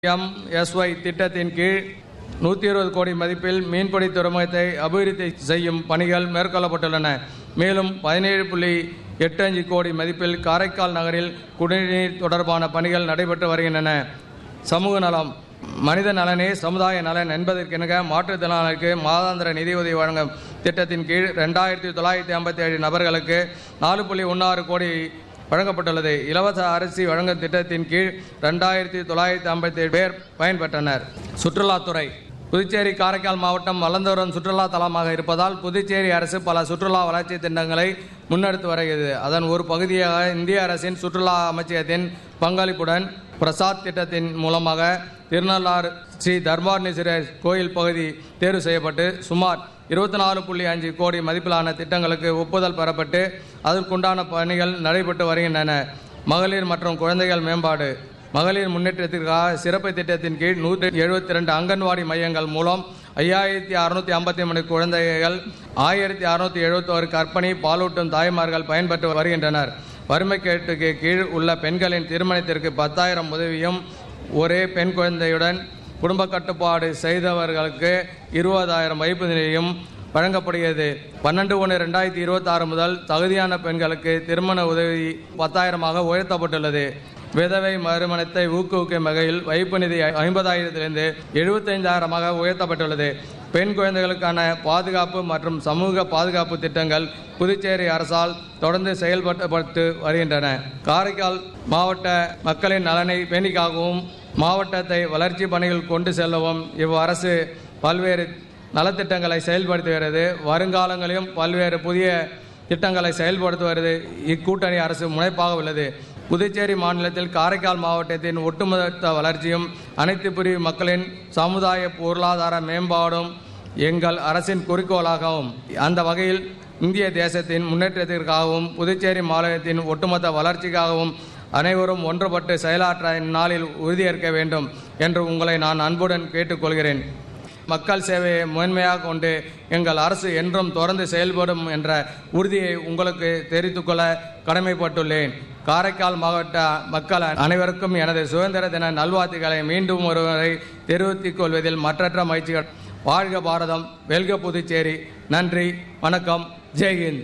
MSY திட்டத்தின் கீழ் 120 கோடி மதிப்பில் மீன்பிடி துறைமுகத்தை அபிவிருத்தி செய்யும் பணிகள் மேற்கொள்ளப்பட்டுள்ளன. மேலும் 17.85 கோடி மதிப்பில் காரைக்கால் நகரில் குடிநீர் தொடர்பான பணிகள் நடைபெற்று வருகின்றன. சமூக நலம், மனித நலனே சமுதாய நலன் என்பதற்கெனக மாற்றுத்திறனாளர்களுக்கு மாதாந்திர நிதியுதவி வழங்கும் திட்டத்தின் கீழ் 2957 நபர்களுக்கு 4.16 கோடி வழங்கப்பட்டுள்ளது. இலவச அரிசி வழங்கும் திட்டத்தின் கீழ் 2957 பேர் பயன்பெற்றனர். சுற்றுலாத்துறை, புதுச்சேரி காரைக்கால் மாவட்டம் வளர்ந்துவரும் சுற்றுலா தலமாக இருப்பதால் புதுச்சேரி அரசு பல சுற்றுலா வளர்ச்சி திட்டங்களை முன்னெடுத்து வருகிறது. அதன் ஒரு பகுதியாக இந்திய அரசின் சுற்றுலா அமைச்சகத்தின் பங்களிப்புடன் பிரசாத் திட்டத்தின் மூலமாக திருநள்ளாறு ஸ்ரீ தர்பார்ணீஸ்வரர் கோயில் பகுதி தேர்வு செய்யப்பட்டு சுமார் 24.5 கோடி மதிப்பிலான திட்டங்களுக்கு ஒப்புதல் பெறப்பட்டு அதற்குண்டான பணிகள் நடைபெற்று வருகின்றன. மகளிர் மற்றும் குழந்தைகள் மேம்பாடு, மகளிர் முன்னேற்றத்திற்காக சிறப்பு திட்டத்தின் கீழ் 172 அங்கன்வாடி மையங்கள் மூலம் 5653 குழந்தைகள் 1671 கர்ப்பிணி பாலூட்டும் தாய்மார்கள் பயன்பெற்று வருகின்றனர். வறுமைக்கேட்டுக்கு கீழ் உள்ள பெண்களின் திருமணத்திற்கு 10,000 உதவியும் ஒரே பெண் குழந்தையுடன் குடும்ப கட்டுப்பாடு செய்தவர்களுக்கு 20,000 வைப்பு நிலையும் வழங்கப்படுகிறது. 12/1/2026 முதல் தகுதியான பெண்களுக்கு திருமண உதவி 10,000 உயர்த்தப்பட்டுள்ளது. விதவை மறுமணத்தை ஊக்குவிக்கும் வகையில் வைப்பு நிதி 50,000 75,000 உயர்த்தப்பட்டுள்ளது. பெண் குழந்தைகளுக்கான பாதுகாப்பு மற்றும் சமூக பாதுகாப்பு திட்டங்கள் புதுச்சேரி அரசால் தொடர்ந்து செயல்படுத்தப்பட்டு வருகின்றன. காரைக்கால் மாவட்ட மக்களின் நலனை பேணிக்காகவும் மாவட்டத்தை வளர்ச்சி பணிகள் கொண்டு செல்லவும் இவ்வரசு பல்வேறு நலத்திட்டங்களை செயல்படுத்தி வருகிறது. வருங்காலங்களிலும் பல்வேறு புதிய திட்டங்களை செயல்படுத்துவது இக்கூட்டணி அரசு முனைப்பாக உள்ளது. புதுச்சேரி மாநிலத்தில் காரைக்கால் மாவட்டத்தின் ஒட்டுமொத்த வளர்ச்சியும் அனைத்து பிரிவு மக்களின் சமுதாய பொருளாதார மேம்பாடும் எங்கள் அரசின் குறிக்கோளாகவும் அந்த வகையில் இந்திய தேசத்தின் முன்னேற்றத்திற்காகவும் புதுச்சேரி மாநிலத்தின் ஒட்டுமொத்த வளர்ச்சிக்காகவும் அனைவரும் ஒன்றுபட்டு செயலாற்ற இந்நாளில் உறுதியேற்க வேண்டும் என்று உங்களை நான் அன்புடன் கேட்டுக்கொள்கிறேன். மக்கள் சேவையை முதன்மையாக கொண்டு எங்கள் அரசு என்றும் தொடர்ந்து செயல்படும் என்ற உறுதியை உங்களுக்கு தெரிவித்துக்கொள்ள கடமைப்பட்டுள்ளேன். காரைக்கால் மாவட்ட மக்கள் அனைவருக்கும் எனது சுதந்திர தின நல்வாழ்த்துக்களை மீண்டும் ஒருவரை தெரிவித்துக் கொள்வதில் மற்றற்ற மகிழ்ச்சிகள். வாழ்க பாரதம், வெல்க புதுச்சேரி. நன்றி, வணக்கம், ஜெய்ஹிந்த்.